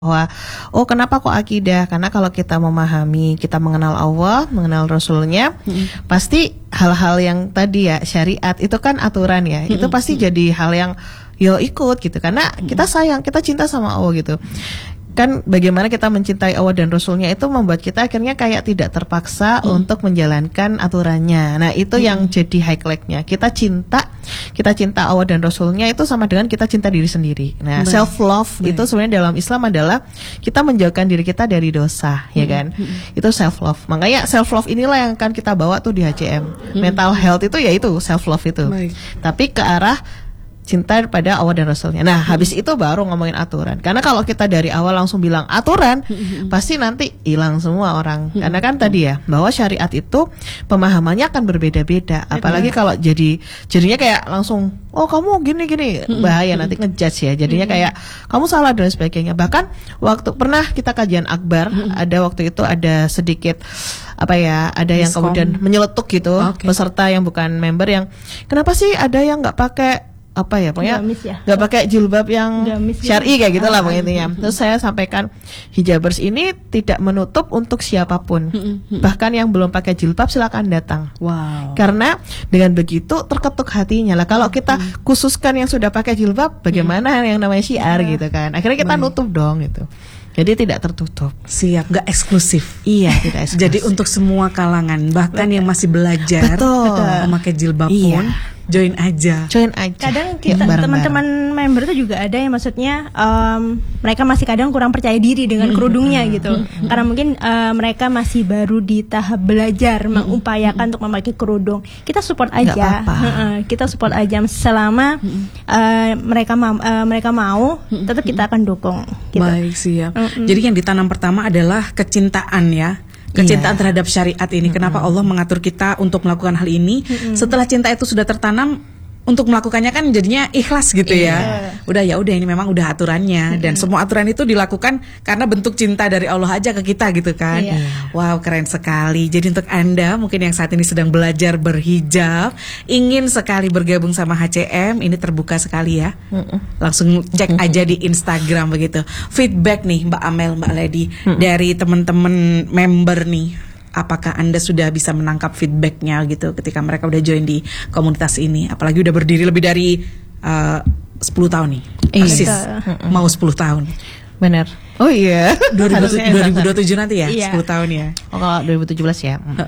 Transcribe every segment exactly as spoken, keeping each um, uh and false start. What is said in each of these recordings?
bahwa oh kenapa kok akidah? Karena kalau kita memahami, kita mengenal Allah, mengenal Rasulnya, hmm. pasti hal-hal yang tadi ya syariat itu kan aturan ya, hmm. itu pasti hmm. jadi hal yang yo ikut gitu. Karena hmm. kita sayang, kita cinta sama Allah gitu. Kan bagaimana kita mencintai Allah dan Rasulnya itu membuat kita akhirnya kayak tidak terpaksa hmm. untuk menjalankan aturannya. Nah itu hmm. yang jadi highlightnya. Kita cinta, kita cinta Allah dan Rasulnya itu sama dengan kita cinta diri sendiri. Nah Baik. self love Baik. itu sebenarnya dalam Islam adalah kita menjauhkan diri kita dari dosa, hmm. ya kan? Hmm. Itu self love. Makanya self love inilah yang akan kita bawa tuh di H C M. Hmm. Mental health itu ya itu self love itu. Baik. Tapi ke arah cinta pada Allah dan Rasulnya. Nah, habis itu baru ngomongin aturan. Karena kalau kita dari awal langsung bilang aturan, pasti nanti hilang semua orang. Karena kan tadi ya, bahwa syariat itu pemahamannya akan berbeda-beda. Apalagi kalau jadi jadinya kayak langsung, oh kamu gini-gini, bahaya nanti ngejudge ya. Jadinya kayak kamu salah dan sebagainya. Bahkan waktu pernah kita kajian akbar, ada waktu itu ada sedikit apa ya, ada yang kemudian menyeletuk gitu, okay. peserta yang bukan member yang kenapa sih ada yang nggak pakai apa ya pokoknya nggak ya. pakai jilbab yang syar'i kayak gitulah pokoknya intinya. Terus saya sampaikan hijabers ini tidak menutup untuk siapapun, bahkan yang belum pakai jilbab silakan datang. Wow. Karena dengan begitu terketuk hatinya lah. Kalau kita khususkan yang sudah pakai jilbab, bagaimana yang namanya syiar ya. gitu kan? Akhirnya kita Baik. nutup dong gitu. Jadi tidak tertutup. Siap, nggak eksklusif. Iya, tidak eksklusif. Jadi untuk semua kalangan, bahkan Betul. yang masih belajar Betul. memakai jilbab iya. pun join aja. Join aja. Kadang kita ya, teman-teman member itu juga ada yang maksudnya um, mereka masih kadang kurang percaya diri dengan kerudungnya hmm. gitu. Hmm. Karena mungkin uh, mereka masih baru di tahap belajar hmm. mengupayakan hmm. untuk memakai kerudung. Kita support aja. Uh, kita support aja selama hmm. uh, mereka ma- uh, mereka mau, tetap kita akan dukung. Gitu. Baik, siap. Hmm. Jadi yang ditanam pertama adalah kecintaan ya. Kecintaan yeah. terhadap syariat ini. Mm-hmm. Kenapa Allah mengatur kita untuk melakukan hal ini? Mm-hmm. Setelah cinta itu sudah tertanam, untuk melakukannya kan jadinya ikhlas gitu yeah. ya. Udah ya udah ini memang udah aturannya mm-hmm. dan semua aturan itu dilakukan karena bentuk cinta dari Allah aja ke kita gitu kan. Yeah. Wow, keren sekali. Jadi untuk Anda mungkin yang saat ini sedang belajar berhijab, ingin sekali bergabung sama H C M, ini terbuka sekali ya. Mm-hmm. Langsung cek mm-hmm. aja di Instagram begitu. Feedback nih Mbak Amel, Mbak Lady mm-hmm. dari teman-teman member nih. Apakah Anda sudah bisa menangkap feedbacknya gitu ketika mereka udah join di komunitas ini? Apalagi udah berdiri lebih dari uh, sepuluh tahun nih. Persis iya. mau sepuluh tahun. Benar. Oh iya. dua ribu dua puluh tujuh nanti ya, iya. sepuluh tahun ya. Oh kalau dua ribu tujuh belas ya. Hmm.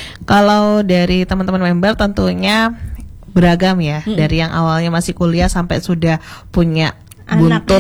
Kalau dari teman-teman member tentunya beragam ya. Hmm. Dari yang awalnya masih kuliah sampai sudah punya buntut.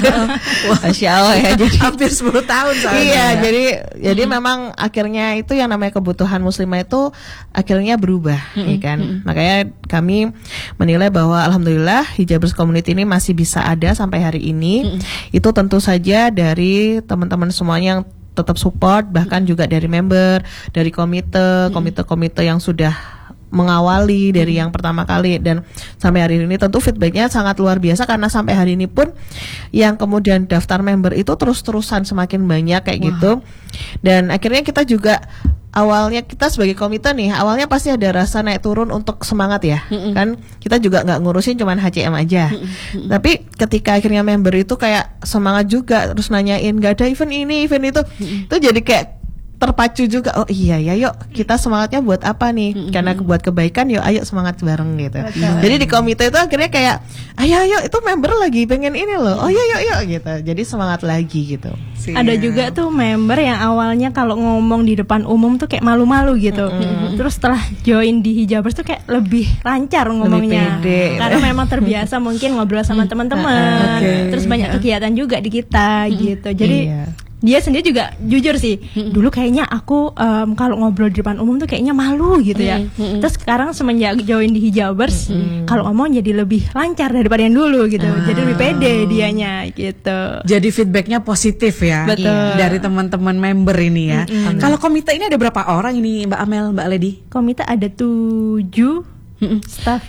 Masya Allah ya. Jadi hampir sepuluh tahun soalnya. Iya, ya. jadi jadi hmm. memang akhirnya itu yang namanya kebutuhan muslimah itu akhirnya berubah, hmm. ya kan. Hmm. Makanya kami menilai bahwa alhamdulillah Hijabers Community ini masih bisa ada sampai hari ini. Hmm. Itu tentu saja dari teman-teman semuanya yang tetap support, bahkan juga dari member, dari komite, komite-komite yang sudah mengawali dari yang pertama kali dan sampai hari ini tentu feedbacknya sangat luar biasa karena sampai hari ini pun yang kemudian daftar member itu terus-terusan semakin banyak kayak wow. gitu. Dan akhirnya kita juga awalnya kita sebagai komite nih awalnya pasti ada rasa naik turun untuk semangat ya. Mm-mm. Kan kita juga nggak ngurusin cuman H C M aja. Mm-mm. Tapi ketika akhirnya member itu kayak semangat juga terus nanyain nggak ada event ini event itu, Mm-mm. itu jadi kayak terpacu juga. Oh iya ya, yuk kita semangatnya buat apa nih? Mm-hmm. Karena buat kebaikan, yuk ayo semangat bareng gitu. Betul. Jadi di komite itu akhirnya kayak, ayo ayo itu member lagi pengen ini loh. Oh iya yuk yuk gitu. Jadi semangat lagi gitu. Siap. Ada juga tuh member yang awalnya kalau ngomong di depan umum tuh kayak malu-malu gitu. Mm-hmm. Terus setelah join di Hijabers tuh kayak lebih lancar ngomongnya. Lebih pede. Karena memang terbiasa mungkin ngobrol sama teman-teman. Okay. Terus banyak kegiatan juga di kita gitu. Jadi iya. dia sendiri juga jujur sih, mm-hmm. dulu kayaknya aku um, kalau ngobrol di depan umum tuh kayaknya malu gitu ya. Mm-hmm. Terus sekarang semenjak join di Hijabers, mm-hmm. kalau ngomong jadi lebih lancar daripada yang dulu gitu. Ah. Jadi lebih pede dianya gitu. Jadi feedbacknya positif ya. Betul. Dari teman-teman member ini ya. Mm-hmm. Kalau komite ini ada berapa orang ini Mbak Amel, Mbak Lady? Komite ada tujuh mm-hmm. staffnya. Eh.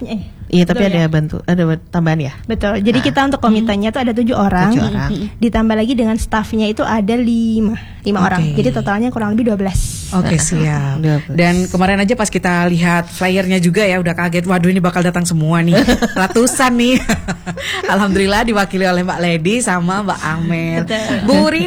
Iya, tapi Betul ada ya? bantu, ada tambahan ya. Betul. Jadi kita untuk komitennya itu ada tujuh orang, Tujuh orang. ditambah lagi dengan staffnya itu ada lima, lima Oke. orang. Jadi totalnya kurang lebih dua belas. Oke, siap. dua belas. Dan kemarin aja pas kita lihat flyernya juga ya udah kaget. Waduh, ini bakal datang semua nih. Ratusan nih. Alhamdulillah diwakili oleh Mbak Lady sama Mbak Amer. Betul. Bu Rini